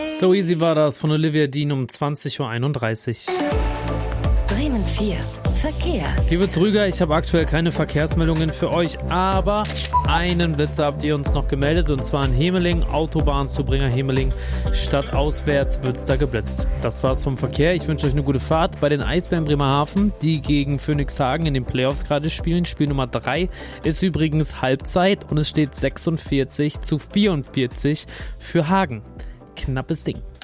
So Easy war das von Olivia Dean um 20.31 Uhr. Bremen 4. Verkehr. Hier wird's ruhiger, ich habe aktuell keine Verkehrsmeldungen für euch, aber einen Blitzer habt ihr uns noch gemeldet, und zwar in Hemeling, Autobahnzubringer Hemeling, stadtauswärts wird's da geblitzt. Das war's vom Verkehr, ich wünsche euch eine gute Fahrt bei den Eisbären Bremerhaven, die gegen Phoenixhagen in den Playoffs gerade spielen. Spiel Nummer 3 ist übrigens Halbzeit und es steht 46-44 für Hagen. Knappes Ding.